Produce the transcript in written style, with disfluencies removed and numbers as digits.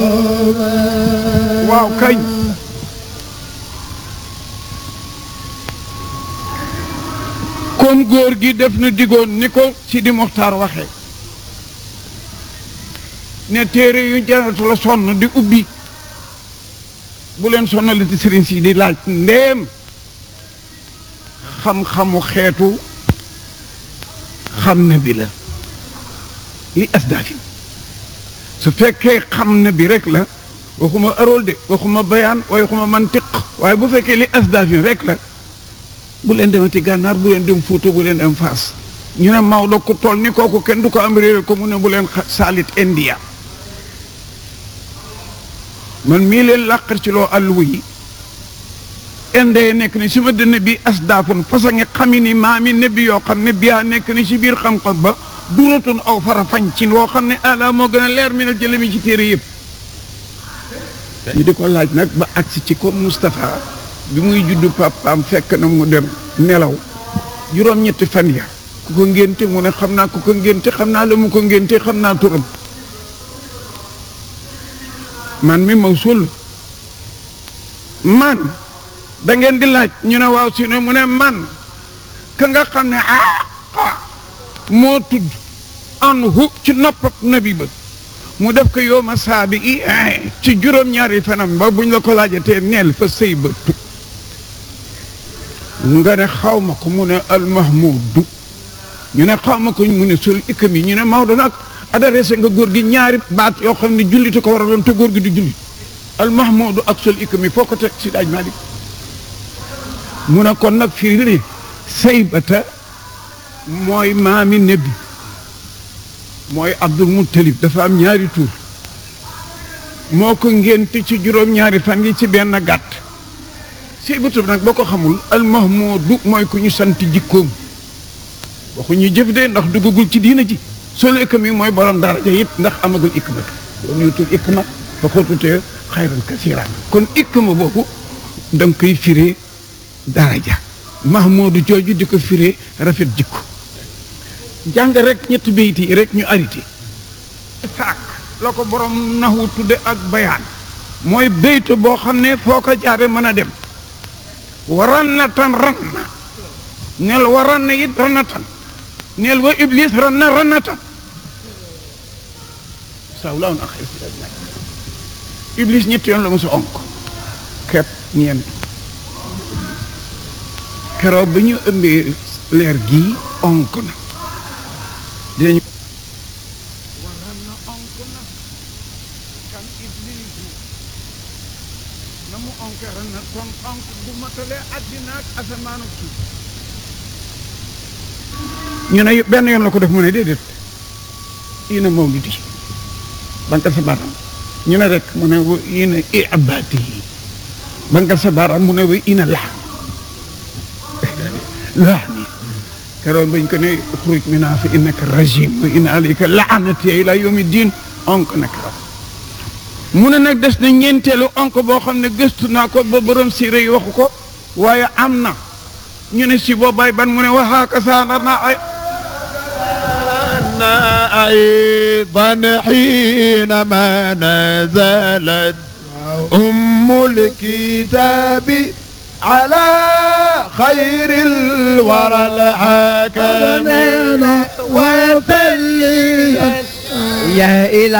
waaw kañ comme góor gi def na digoon ni ko Sidi Moxtaar waxee ne téere yu jaratu la sonn di ubbi bu leen sonnalati sëriñ si di laaj ndéem xam-xamu xeetu xam na bi la li asdaafin su fekkee xam na bi rek la waxuma arool de waxuma bayaan waxuma mantiq waaye bu fekkee li asdaafin rek la bu leen demati gànnaar bu leen dem Fuuta bu leen dem Faas ñu ne Maodo ku toll ni kooku kenn du ko am réere ko mu ne bu leen saalit India man mii leen làqar ci loo àlluwa yi indee nekk ni si ma dënn bi asdaafun parce que xami ni maami nebbi yoo xam ne biyaa nekk ni si biir xam-xam ba duratun aw fara fañ ci loo xam ne ala moo gën a leer mi na jëlemi ci téere yëpp ñu di ko laaj nag ba agsi ci ko Moustapha bi muy juddu papaam fekk na mu dem nelaw juróom-ñetti fan ya ku ko ngénte mu ne xam naa ku ko ngénte xam naa la mu ko ngénte xam naa turam man mi mawsul man da ngeen di laaj ñu ne waaw si ne mu ne man ka nga xam ne moo tudd anhu ci noppab nabi ba mu def ko yow ma saabi i ci juróom-ñaari fanam ba buñ la ko laajatee neel fa sëy ba tu nga ne xaw ma ko mu ne almahmudu ñu ne xaw ma ko mu ne sul ikam yi ñu ne Maodo nag adressé nga góor gi ñaari baat yoo xam ne jullite ko war a doon te góor gi di julli almahmudu ak sul ikam yi foo ko teg si daaj Malik mu ne kon nag fii li saybata mooy maami nebbi mooy Abdul Muttalib dafa am ñaari tur moo ko ngénte ci juróom-ñaari fan yi ci benn gàtt saybatu nag boo ko xamul almahmudu mooy ku ñu sant jikkoom waxu ñu jëf de ndax duggagul ci diina ji solo ikam yi mooy borom daraja it ndax amagul ikma doon ñu tur ikma fa xotutee xayran kasiran kon ikma boobu da nga koy firee daraja mahmudu jooju di ko firee rafet jikko jàng rek ñetti bayt yi rek ñu arité saak la ko borom naxu tudde ak bayaan mooy baytu boo xam ne foo ko jaare mën a dem waran na tan ran na neel waran na it ran na tan neel wa iblis ran na tan sawlaw na xëy iblis ñetti yoon la mosu onk kepp ñeent keroog ba ñu ëmbee leer gii onk na dinañu waran na onk na kan iblis na mu onke ran na ton onk bu matale àddina ak asamaan ak suuf ñu ne benn yoon la ko def mu ne déedéet ina mawlidi bankal sa baaraam ñu ne rek mu ne wa ina i abati yi bankal sa baaraam mu ne wa ina laani keroog bañ ko ne xuruj minhaa fa innaka rajim wa inna alayka laanati ila yawmi diin onk na keroog mu ne nag des na ñeenteelu onk boo xam ne gëstu naa ko ba borom siire yi waxu ko waaye am na ñu ne si boobaay ban mu ne waxaaka saanarna ay أيضا حينما نزلت أم الكتاب على خير الورى الحاكمين وفليا يا إله